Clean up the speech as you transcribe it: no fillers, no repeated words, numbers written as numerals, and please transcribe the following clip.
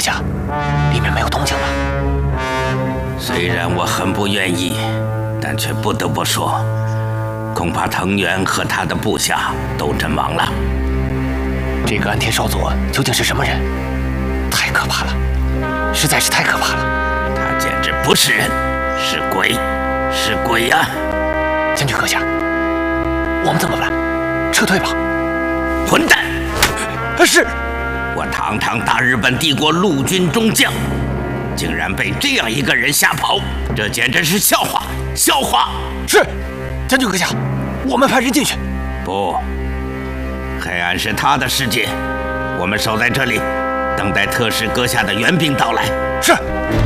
下，里面没有动静了。 虽然我很不愿意，但却不得不说，恐怕藤原和他的部下都阵亡了。 这个安田少佐究竟是什么人？太可怕了，实在是太可怕了。 他简直不是人，是鬼，是鬼呀！ 将军阁下，我们怎么办？撤退吧！ 混蛋！ 是。 我堂堂大日本帝国陆军中将，竟然被这样一个人吓跑，这简直是笑话！笑话！ 是，将军阁下，我们派人进去。 不，黑暗是他的世界，我们守在这里，等待特使阁下的援兵到来。 是。